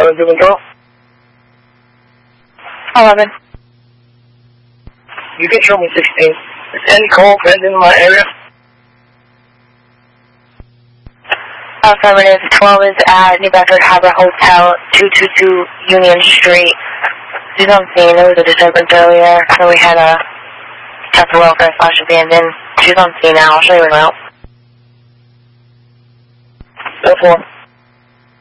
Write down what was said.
11 to control. 11. You can show me 16. Is any cold friends in my area? Affirmative. 12 is at New Bedford Harbor Hotel, 222 Union Street. She's on scene. There was a disturbance earlier, so we had a check the welfare / abandoned. She's on scene now. I'll show you around. 4.